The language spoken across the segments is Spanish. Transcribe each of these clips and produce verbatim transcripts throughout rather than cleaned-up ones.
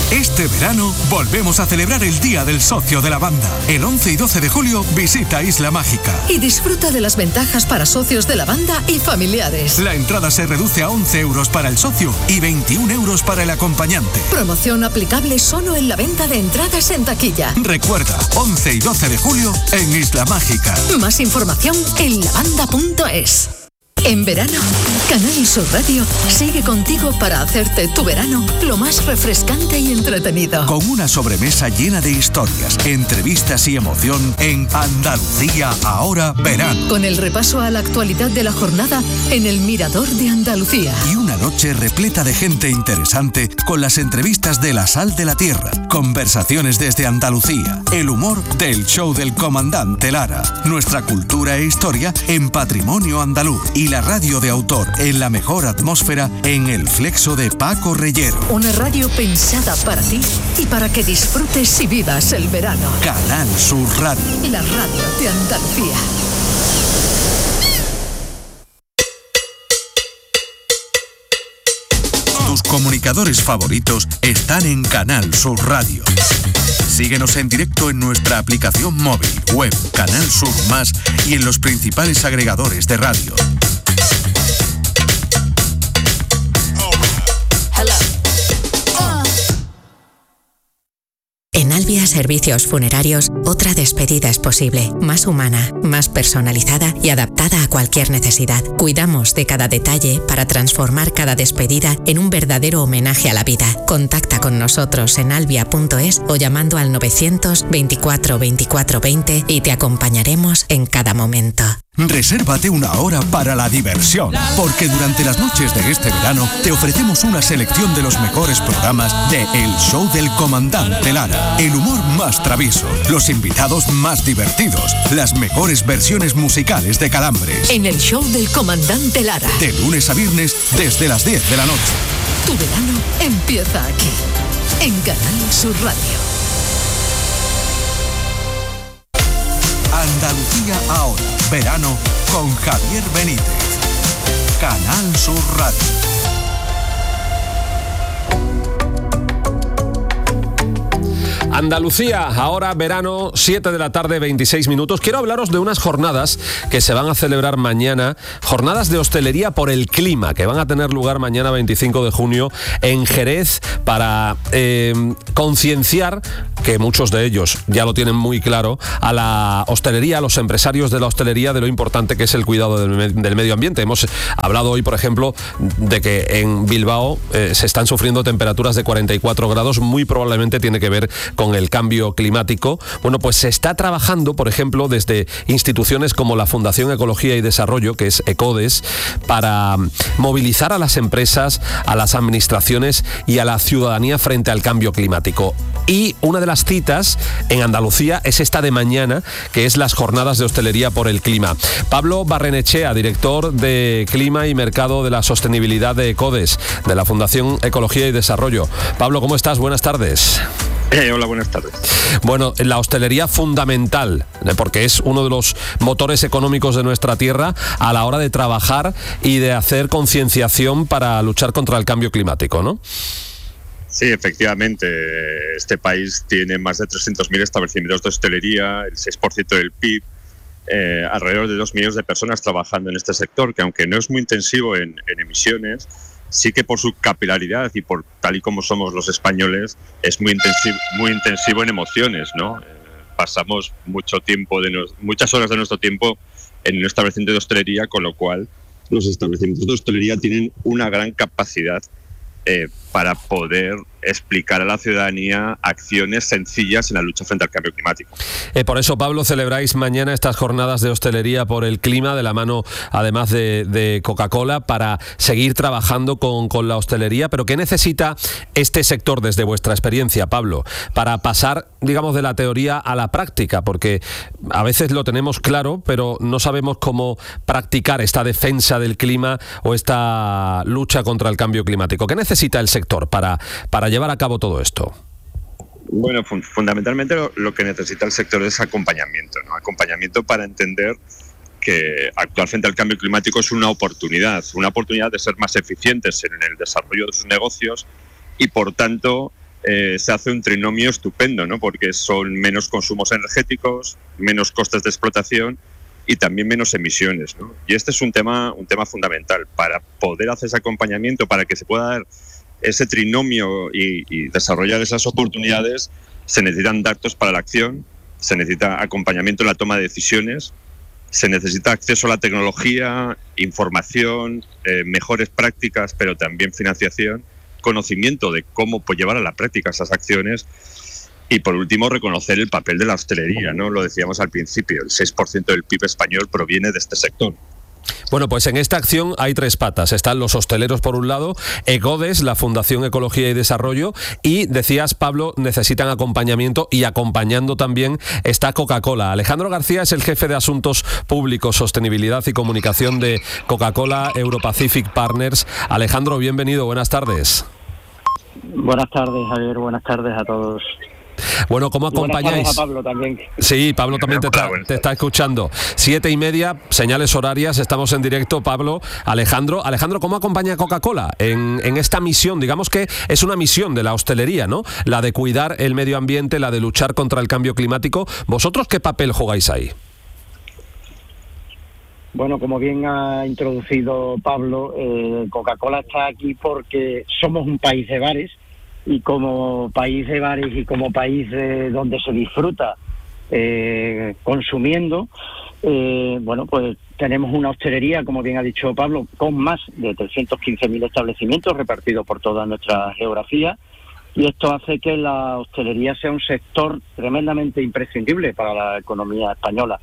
Este verano volvemos a celebrar el Día del Socio de la Banda. El once y doce de julio visita Isla Mágica. Y disfruta de las ventajas para socios de la banda y familiares. La entrada se reduce a once euros para el socio y veintiún euros para el acompañante. Promoción aplicable solo en la venta de entradas en taquilla. Recuerda, once y doce de julio en Isla Mágica. Más información en lavanda punto es. En verano, Canal Sur Radio sigue contigo para hacerte tu verano lo más refrescante y entretenido. Con una sobremesa llena de historias, entrevistas y emoción en Andalucía Ahora Verano. Con el repaso a la actualidad de la jornada en el Mirador de Andalucía. Y una noche repleta de gente interesante con las entrevistas de La Sal de la Tierra, conversaciones desde Andalucía, el humor del show del comandante Lara, nuestra cultura e historia en Patrimonio Andaluz y la radio de autor en la mejor atmósfera en el Flexo de Paco Reyero. Una radio pensada para ti y para que disfrutes y vivas el verano. Canal Sur Radio. La radio de Andalucía. Tus comunicadores favoritos están en Canal Sur Radio. Síguenos en directo en nuestra aplicación móvil, web, Canal Sur Más y en los principales agregadores de radio. En Albia Servicios Funerarios, otra despedida es posible, más humana, más personalizada y adaptada a cualquier necesidad. Cuidamos de cada detalle para transformar cada despedida en un verdadero homenaje a la vida. Contacta con nosotros en albia punto es o llamando al novecientos veinticuatro veinticuatro veinte y te acompañaremos en cada momento. Resérvate una hora para la diversión, porque durante las noches de este verano te ofrecemos una selección de los mejores programas de El Show del Comandante Lara. El humor más travieso, los invitados más divertidos, las mejores versiones musicales de Calambres. En El Show del Comandante Lara. De lunes a viernes desde las diez de la noche. Tu verano empieza aquí, en Canal Sur Radio. Andalucía Ahora, verano con Javier Benítez. Canal Sur Radio. Andalucía, ahora verano, siete de la tarde, veintiséis minutos. Quiero hablaros de unas jornadas que se van a celebrar mañana, jornadas de hostelería por el clima, que van a tener lugar mañana veinticinco de junio en Jerez para eh, concienciar, que muchos de ellos ya lo tienen muy claro, a la hostelería, a los empresarios de la hostelería, de lo importante que es el cuidado del, del medio ambiente. Hemos hablado hoy, por ejemplo, de que en Bilbao eh, se están sufriendo temperaturas de cuarenta y cuatro grados, muy probablemente tiene que ver con el cambio climático. Bueno, pues se está trabajando, por ejemplo, desde instituciones como la Fundación Ecología y Desarrollo, que es ECODES, para movilizar a las empresas, a las administraciones y a la ciudadanía frente al cambio climático. Y una de las citas en Andalucía es esta de mañana, que es las jornadas de hostelería por el clima. Pablo Barrenechea, director de Clima y Mercado de la Sostenibilidad de ECODES, de la Fundación Ecología y Desarrollo. Pablo, ¿cómo estás? Buenas tardes. Eh, hola, buenas tardes. Bueno, la hostelería fundamental, porque es uno de los motores económicos de nuestra tierra a la hora de trabajar y de hacer concienciación para luchar contra el cambio climático, ¿no? Sí, efectivamente. Este país tiene más de trescientos mil establecimientos de hostelería, el seis por ciento del P I B, eh, alrededor de dos millones de personas trabajando en este sector, que aunque no es muy intensivo en, en emisiones, sí que por su capilaridad y por tal y como somos los españoles, es muy intensivo, muy intensivo en emociones, ¿no? Eh, pasamos mucho tiempo de nos, muchas horas de nuestro tiempo en un establecimiento de hostelería, con lo cual los establecimientos de hostelería tienen una gran capacidad eh, para poder explicar a la ciudadanía acciones sencillas en la lucha frente al cambio climático. Eh, por eso, Pablo, celebráis mañana estas jornadas de hostelería por el clima, de la mano, además de, de Coca-Cola, para seguir trabajando con, con la hostelería. Pero ¿qué necesita este sector desde vuestra experiencia, Pablo, para pasar, digamos, de la teoría a la práctica? Porque a veces lo tenemos claro, pero no sabemos cómo practicar esta defensa del clima o esta lucha contra el cambio climático. ¿Qué necesita el sector para, para llevar a cabo todo esto? Bueno, fun- fundamentalmente lo, lo que necesita el sector es acompañamiento, ¿no? Acompañamiento para entender que actuar frente al cambio climático es una oportunidad, una oportunidad de ser más eficientes en el desarrollo de sus negocios y, por tanto, eh, se hace un trinomio estupendo, ¿no? Porque son menos consumos energéticos, menos costes de explotación y también menos emisiones, ¿no? Y este es un tema, un tema fundamental. Para poder hacer ese acompañamiento, para que se pueda dar ese trinomio y, y desarrollar esas oportunidades, se necesitan datos para la acción, se necesita acompañamiento en la toma de decisiones, se necesita acceso a la tecnología, información, eh, mejores prácticas, pero también financiación, conocimiento de cómo pues, llevar a la práctica esas acciones. Y por último, reconocer el papel de la hostelería, ¿no? Lo decíamos al principio, el seis por ciento del P I B español proviene de este sector. Bueno, pues en esta acción hay tres patas. Están los hosteleros por un lado, ECODES, la Fundación Ecología y Desarrollo, y decías, Pablo, necesitan acompañamiento, y acompañando también está Coca-Cola. Alejandro García es el jefe de Asuntos Públicos, Sostenibilidad y Comunicación de Coca-Cola Europacific Partners. Alejandro, bienvenido, buenas tardes. Buenas tardes, Javier, buenas tardes a todos. Bueno, ¿cómo acompañáis? A Pablo también. Sí, Pablo también te está, te está escuchando. Siete y media, señales horarias, estamos en directo, Pablo, Alejandro. Alejandro, ¿cómo acompaña a Coca-Cola en, en esta misión? Digamos que es una misión de la hostelería, ¿no? La de cuidar el medio ambiente, la de luchar contra el cambio climático. ¿Vosotros qué papel jugáis ahí? Bueno, como bien ha introducido Pablo, eh, Coca-Cola está aquí porque somos un país de bares, y como país de bares y como país de donde se disfruta eh, consumiendo, eh, bueno, pues tenemos una hostelería, como bien ha dicho Pablo, con más de trescientos quince mil establecimientos repartidos por toda nuestra geografía, y esto hace que la hostelería sea un sector tremendamente imprescindible para la economía española.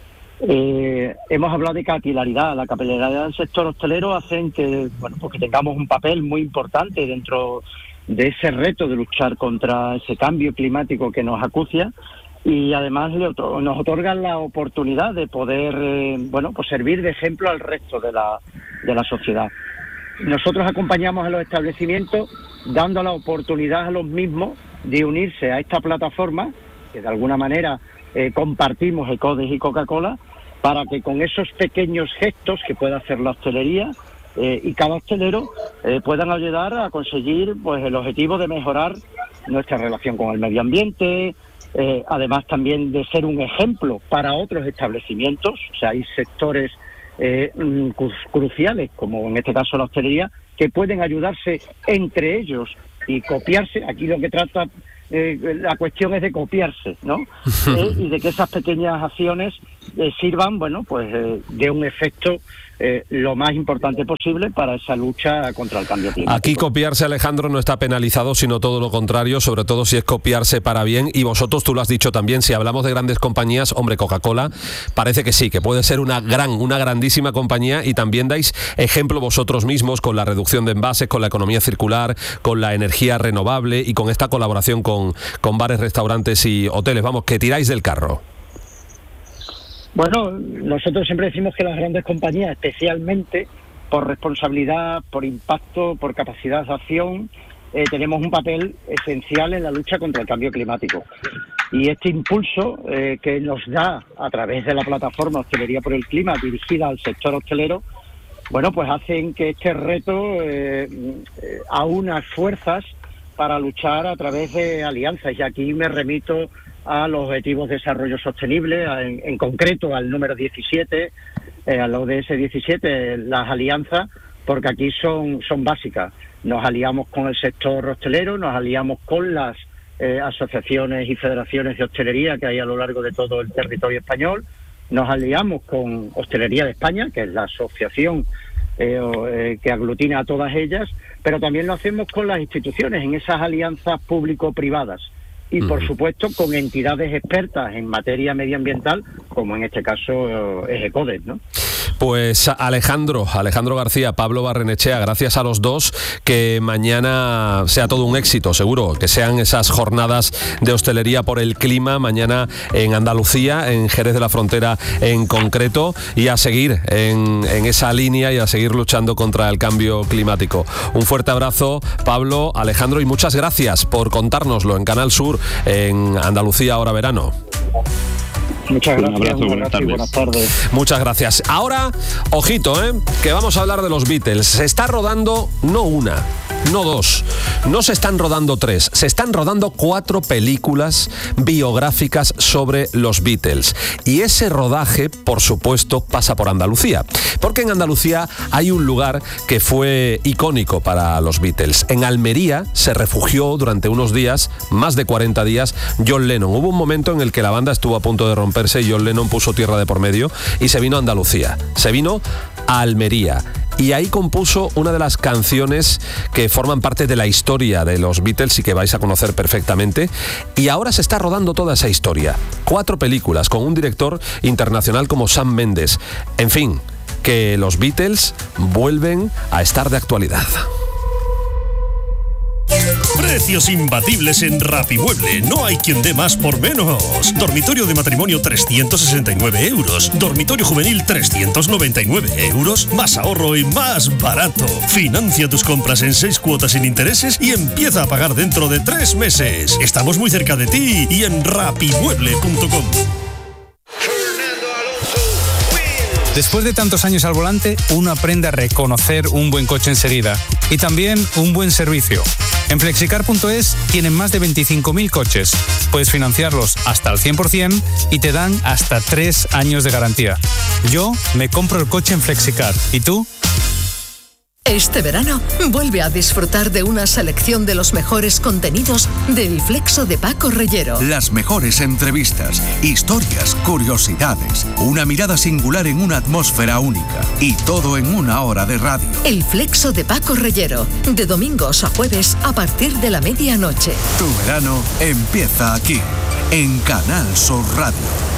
Eh, hemos hablado de capilaridad. La capilaridad del sector hostelero hace que, bueno, pues que tengamos un papel muy importante dentro de ese reto de luchar contra ese cambio climático que nos acucia, y además le otro, nos otorgan la oportunidad de poder eh, bueno pues servir de ejemplo al resto de la de la sociedad. Nosotros acompañamos a los establecimientos dando la oportunidad a los mismos de unirse a esta plataforma que de alguna manera eh, compartimos ECODES y Coca-Cola, para que con esos pequeños gestos que puede hacer la hostelería Eh, y cada hostelero eh, puedan ayudar a conseguir pues el objetivo de mejorar nuestra relación con el medio ambiente, eh, además también de ser un ejemplo para otros establecimientos. O sea, hay sectores eh, cru- cruciales, como en este caso la hostelería, que pueden ayudarse entre ellos y copiarse. Aquí lo que trata, eh, la cuestión es de copiarse, ¿no? eh, y de que esas pequeñas acciones eh, sirvan, bueno, pues eh, de un efecto Eh, lo más importante posible para esa lucha contra el cambio climático. Aquí copiarse, Alejandro, no está penalizado, sino todo lo contrario, sobre todo si es copiarse para bien. Y vosotros, tú lo has dicho también, si hablamos de grandes compañías, hombre, Coca-Cola parece que sí, que puede ser una gran, una grandísima compañía, y también dais ejemplo vosotros mismos con la reducción de envases, con la economía circular, con la energía renovable y con esta colaboración con, con bares, restaurantes y hoteles. Vamos, que tiráis del carro. Bueno, nosotros siempre decimos que las grandes compañías, especialmente por responsabilidad, por impacto, por capacidad de acción, eh, tenemos un papel esencial en la lucha contra el cambio climático. Y este impulso eh, que nos da a través de la plataforma Hostelería por el Clima, dirigida al sector hostelero, bueno, pues hacen que este reto eh, eh, aúna fuerzas para luchar a través de alianzas. Y aquí me remito a los Objetivos de Desarrollo Sostenible, en, en concreto al número diecisiete, eh, al O D S diecisiete, las alianzas, porque aquí son, son básicas. Nos aliamos con el sector hostelero, nos aliamos con las eh, asociaciones y federaciones de hostelería que hay a lo largo de todo el territorio español, nos aliamos con Hostelería de España, que es la asociación eh, eh, que aglutina a todas ellas, pero también lo hacemos con las instituciones, en esas alianzas público-privadas. Y, por supuesto, con entidades expertas en materia medioambiental, como en este caso es ECODES, ¿no? Pues Alejandro, Alejandro García, Pablo Barrenechea, gracias a los dos, que mañana sea todo un éxito, seguro, que sean esas jornadas de hostelería por el clima, mañana en Andalucía, en Jerez de la Frontera en concreto, y a seguir en, en esa línea y a seguir luchando contra el cambio climático. Un fuerte abrazo, Pablo, Alejandro, y muchas gracias por contárnoslo en Canal Sur, en Andalucía Ahora Verano. Muchas gracias. Un abrazo, buenas tardes. buenas tardes. Muchas gracias. Ahora, ojito, ¿eh? que vamos a hablar de los Beatles. Se está rodando no una, no dos, no se están rodando tres, se están rodando cuatro películas biográficas sobre los Beatles. Y ese rodaje, por supuesto, pasa por Andalucía. Porque en Andalucía hay un lugar que fue icónico para los Beatles. En Almería se refugió durante unos días, más de cuarenta días, John Lennon. Hubo un momento en el que la banda estuvo a punto de romperse y John Lennon puso tierra de por medio y se vino a Andalucía. Se vino a Almería. Y ahí compuso una de las canciones que forman parte de la historia de los Beatles y que vais a conocer perfectamente. Y ahora se está rodando toda esa historia. Cuatro películas con un director internacional como Sam Mendes. En fin, que los Beatles vuelven a estar de actualidad. Precios imbatibles en Rapimueble. No hay quien dé más por menos. Dormitorio de matrimonio trescientos sesenta y nueve euros. Dormitorio juvenil trescientos noventa y nueve euros. Más ahorro y más barato. Financia tus compras en seis cuotas sin intereses y empieza a pagar dentro de tres meses. Estamos muy cerca de ti y en rapimueble punto com. Después de tantos años al volante, uno aprende a reconocer un buen coche enseguida y también un buen servicio. En flexicar punto es tienen más de veinticinco mil coches. Puedes financiarlos hasta el cien por ciento y te dan hasta tres años de garantía. Yo me compro el coche en Flexicar. ¿Y tú? Este verano, vuelve a disfrutar de una selección de los mejores contenidos del Flexo de Paco Reyero. Las mejores entrevistas, historias, curiosidades, una mirada singular en una atmósfera única y todo en una hora de radio. El Flexo de Paco Reyero, de domingos a jueves a partir de la medianoche. Tu verano empieza aquí, en Canal Sur Radio.